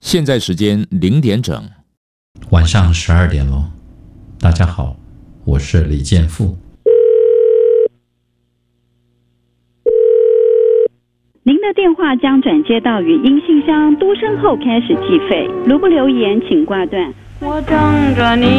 现在时间0点整， 晚上12点喽。大家好，我是李建富。 您的电话将转接到语音信箱，嘟声后开始计费。如不留言，请挂断。 我等着你。